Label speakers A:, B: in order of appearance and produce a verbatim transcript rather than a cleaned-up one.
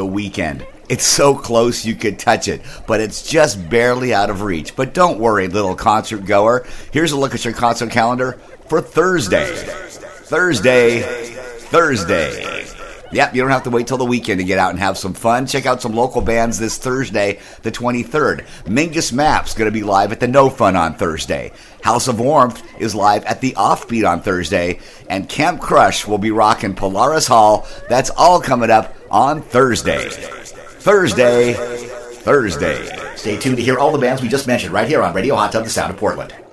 A: The Weeknd. It's so close you could touch it, but it's just barely out of reach. But don't worry, little concert goer. Here's a look at your concert calendar for Thursday. Thursday. Thursday. Yep, you don't have to wait till the weekend to get out and have some fun. Check out some local bands this Thursday, the twenty-third. Mingus Map's going to be live at the No Fun on Thursday. House of Warmth is live at the Offbeat on Thursday. And Camp Crush will be rocking Polaris Hall. That's all coming up on Thursday. Thursday. Thursday. Stay tuned to hear all the bands we just mentioned right here on Radio Hot Tub, the sound of Portland.